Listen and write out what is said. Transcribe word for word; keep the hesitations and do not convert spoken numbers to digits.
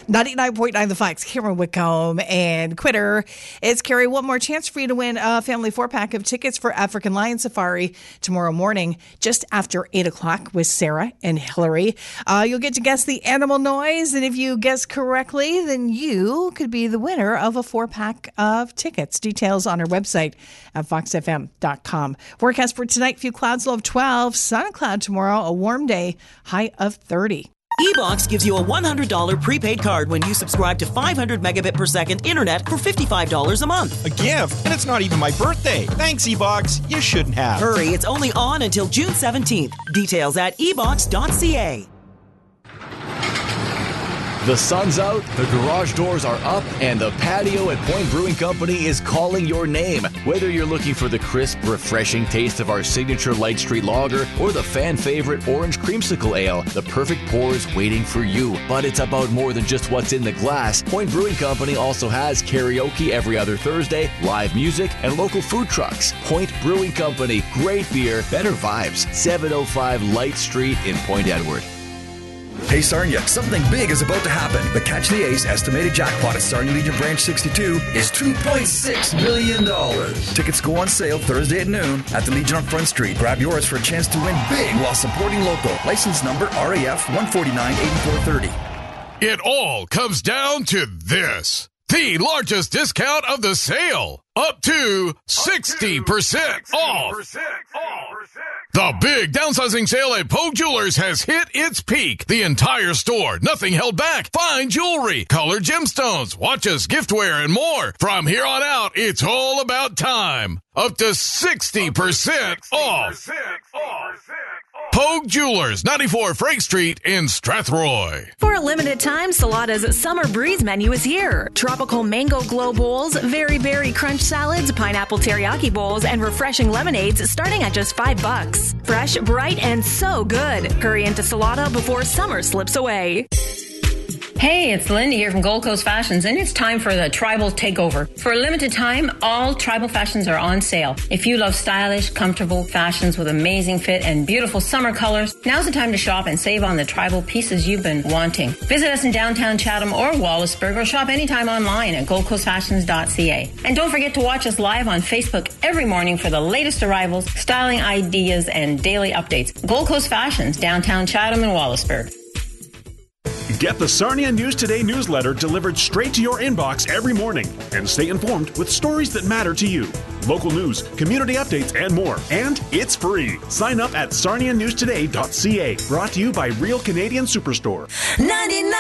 ninety-nine point nine The Fox, Cameron Whitcomb and Quitter. It's Carrie. One more chance for you to win a family four-pack of tickets for African Lion Safari tomorrow morning, just after eight o'clock with Sarah and Hillary. Uh, you'll get to guess the animal noise, and if you guess correctly, then you could be the winner of a four-pack of tickets. Details on our website at fox f m dot com. Forecast for tonight, few clouds, low of twelve. Sun and cloud tomorrow, a warm day, high of thirty. eBox gives you a one hundred dollars prepaid card when you subscribe to five hundred megabit per second internet for fifty-five dollars a month. A gift? And it's not even my birthday. Thanks, eBox. You shouldn't have. Hurry, it's only on until June seventeenth. Details at e box dot c a. The sun's out, the garage doors are up, and the patio at Point Brewing Company is calling your name. Whether you're looking for the crisp, refreshing taste of our signature Light Street Lager or the fan favorite Orange Creamsicle Ale, the perfect pour is waiting for you. But it's about more than just what's in the glass. Point Brewing Company also has karaoke every other Thursday, live music, and local food trucks. Point Brewing Company, great beer, better vibes. seven oh five Light Street in Point Edward. Hey Sarnia, something big is about to happen. The Catch the Ace estimated jackpot at Sarnia Legion Branch sixty-two is two point six million dollars. Tickets go on sale Thursday at noon at the Legion on Front Street. Grab yours for a chance to win big while supporting local. License number R A F one forty-nine eighty-four thirty. It all comes down to this. The largest discount of the sale. Up to sixty percent off. The big downsizing sale at Pogue Jewelers has hit its peak. The entire store, nothing held back. Fine jewelry, colored gemstones, watches, giftware, and more. From here on out, it's all about time. Up to sixty percent off. Pogue Jewelers, ninety-four Frank Street in Strathroy. For a limited time, Salada's Summer Breeze menu is here. Tropical mango glow bowls, very berry crunch salads, pineapple teriyaki bowls, and refreshing lemonades starting at just five bucks. Fresh, bright, and so good. Hurry into Salada before summer slips away. Hey, it's Lindy here from Gold Coast Fashions, and it's time for the Tribal Takeover. For a limited time, all Tribal fashions are on sale. If you love stylish, comfortable fashions with amazing fit and beautiful summer colors, now's the time to shop and save on the Tribal pieces you've been wanting. Visit us in downtown Chatham or Wallaceburg, or shop anytime online at gold coast fashions dot c a. And don't forget to watch us live on Facebook every morning for the latest arrivals, styling ideas, and daily updates. Gold Coast Fashions, downtown Chatham and Wallaceburg. Get the Sarnia News Today newsletter delivered straight to your inbox every morning and stay informed with stories that matter to you. Local news, community updates, and more. And it's free. Sign up at sarnia news today dot c a. Brought to you by Real Canadian Superstore. ninety-nine